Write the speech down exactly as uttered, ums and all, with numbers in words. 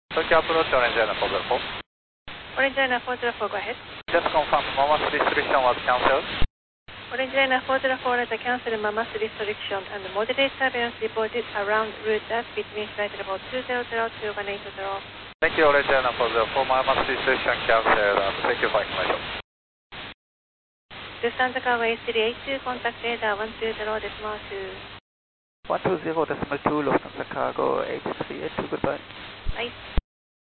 Tokyo approach Orange Liner four zero four. Orange Liner four zero four, go ahead. Just confirm, Mamas restriction was cancelled. Orange Liner four zero four has a cancelled Mamas restriction and moderate turbulence reported around route as between flight level two zero zero to one eight zero. Thank you, Orange Liner four zero four. Mamas restriction cancelled and thank you for information. Lufthansa Cargo three eight two, contact radar one two zero decimal two. one two zero decimal two, Lufthansa Cargo eight three eight two, goodbye. Bye.